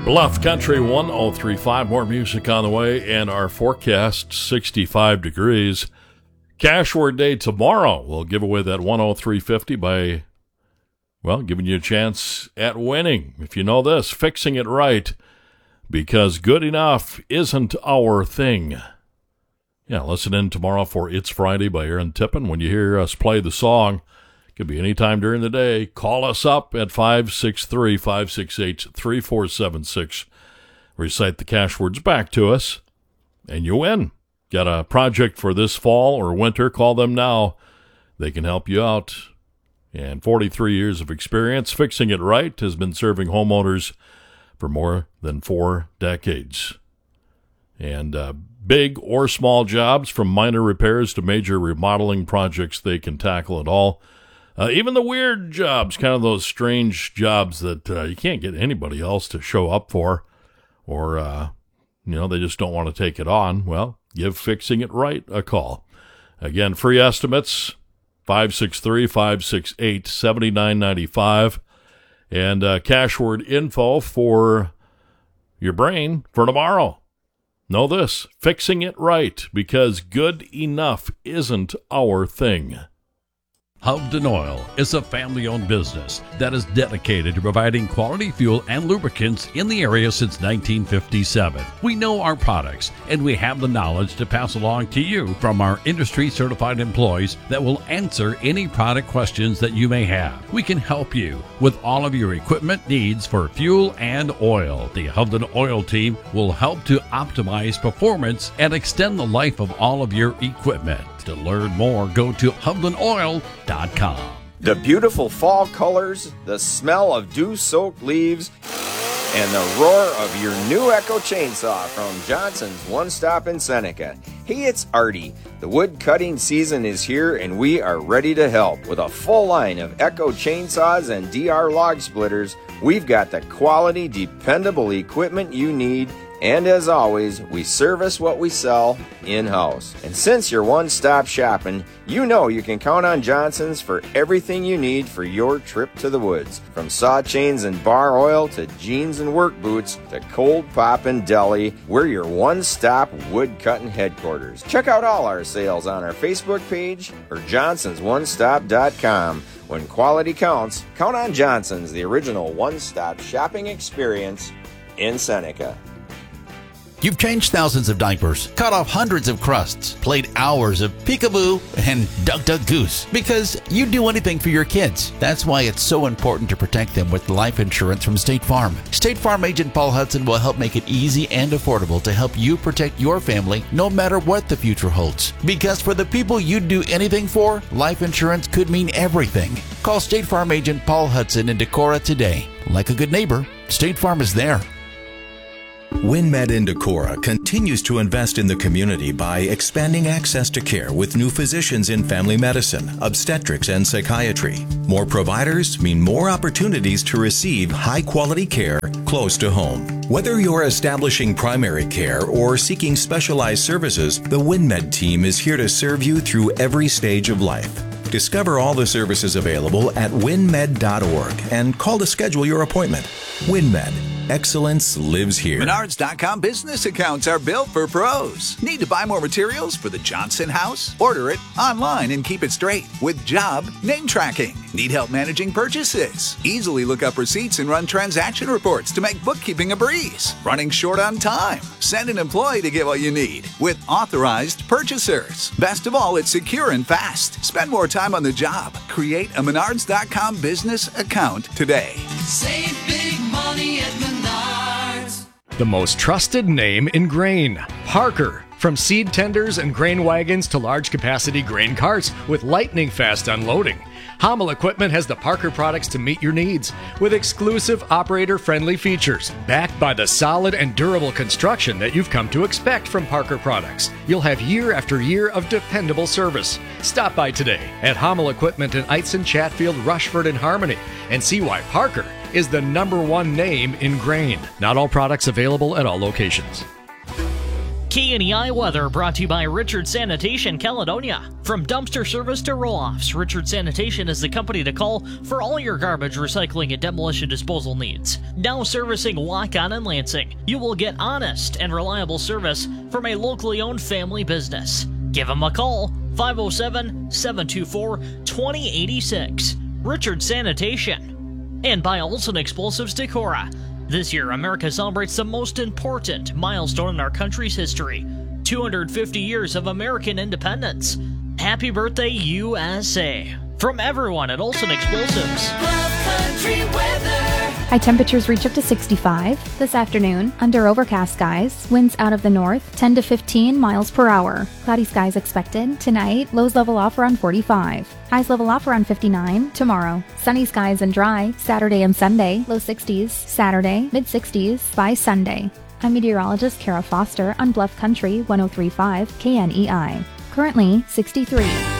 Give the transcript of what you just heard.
Bluff Country 1035, more music on the way, and our forecast 65 degrees. Cash Word Day tomorrow. We'll give away that 103.50 by, well, giving you a chance at winning. If you know this, fixing it right, because good enough isn't our thing. Yeah, listen in tomorrow for It's Friday by Aaron Tippin. When you hear us play the song, could be any time during the day. Call us up at 563-568-3476. Recite the cash words back to us, and you win. Got a project for this fall or winter? Call them now. They can help you out. And 43 years of experience fixing it right, has been serving homeowners for more than 4 decades. And big or small jobs, from minor repairs to major remodeling projects, they can tackle it all. Even the weird jobs, kind of those strange jobs that you can't get anybody else to show up for, or, they just don't want to take it on. Well, give Fixing It Right a call. Again, free estimates, 563-568-7995, and cash word info for your brain for tomorrow. Know this, fixing it right, because good enough isn't our thing. Hovden Oil is a family-owned business that is dedicated to providing quality fuel and lubricants in the area since 1957. We know our products, and we have the knowledge to pass along to you from our industry-certified employees that will answer any product questions that you may have. We can help you with all of your equipment needs for fuel and oil. The Hovden Oil team will help to optimize performance and extend the life of all of your equipment. To learn more, go to HovdenOil.com. The beautiful fall colors, the smell of dew-soaked leaves, and the roar of your new Echo chainsaw from Johnson's One Stop in Seneca. Hey, it's Artie. The wood cutting season is here, and we are ready to help. With a full line of Echo chainsaws and DR log splitters, we've got the quality, dependable equipment you need. And as always, we service what we sell in-house. And since you're one-stop shopping, you know you can count on Johnson's for everything you need for your trip to the woods. From saw chains and bar oil to jeans and work boots to cold pop and deli, we're your one-stop wood-cutting headquarters. Check out all our sales on our Facebook page or johnsonsonestop.com. When quality counts, count on Johnson's, the original one-stop shopping experience in Seneca. You've changed thousands of diapers, cut off hundreds of crusts, played hours of peekaboo and duck goose because you do anything for your kids. That's why it's so important to protect them with life insurance from State Farm. State Farm agent Paul Hudson will help make it easy and affordable to help you protect your family no matter what the future holds. Because for the people you'd do anything for, life insurance could mean everything. Call State Farm agent Paul Hudson in Decorah today. Like a good neighbor, State Farm is there. WinMed in Decorah continues to invest in the community by expanding access to care with new physicians in family medicine, obstetrics, and psychiatry. More providers mean more opportunities to receive high-quality care close to home. Whether you're establishing primary care or seeking specialized services, the WinMed team is here to serve you through every stage of life. Discover all the services available at winmed.org and call to schedule your appointment. WinMed. Excellence lives here. Menards.com business accounts are built for pros. Need to buy more materials for the Johnson house? Order it online and keep it straight with job name tracking. Need help managing purchases? Easily look up receipts and run transaction reports to make bookkeeping a breeze. Running short on time? Send an employee to get what you need with authorized purchasers. Best of all, it's secure and fast. Spend more time on the job. Create a Menards.com business account today. Save big money at Menards. The most trusted name in grain, Parker. From seed tenders and grain wagons to large capacity grain carts with lightning fast unloading, Hamel Equipment has the Parker products to meet your needs with exclusive operator-friendly features backed by the solid and durable construction that you've come to expect from Parker products. You'll have year after year of dependable service. Stop by today at Hamel Equipment in Eitzen, Chatfield, Rushford, and Harmony and see why Parker is the #1 name in grain. Not all products available at all locations. KNEI weather brought to you by Richard Sanitation Caledonia. From dumpster service to roll-offs, Richard Sanitation is the company to call for all your garbage, recycling, and demolition disposal needs. Now servicing Wacon and Lansing, you will get honest and reliable service from a locally owned family business. Give them a call, 507-724-2086. Richard Sanitation. And by Olson Explosives Decorah. This year, America celebrates the most important milestone in our country's history, 250 years of American independence. Happy birthday, USA. From everyone at Olson Explosives. Bluff Country weather. High temperatures reach up to 65 this afternoon. Under overcast skies, winds out of the north, 10 to 15 miles per hour. Cloudy skies expected. Tonight, lows level off around 45. Highs level off around 59 tomorrow. Sunny skies and dry Saturday and Sunday, low 60s. Saturday, mid 60s by Sunday. I'm meteorologist Kara Foster on Bluff Country 103.5 KNEI. Currently 63.